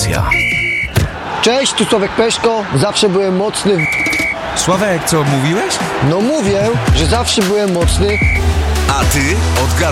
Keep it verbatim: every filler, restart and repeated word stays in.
Stacja. Cześć, tu Sławek Peszko. Zawsze byłem mocny w... Sławek, co mówiłeś? No mówię, że zawsze byłem mocny. A ty odgadnij.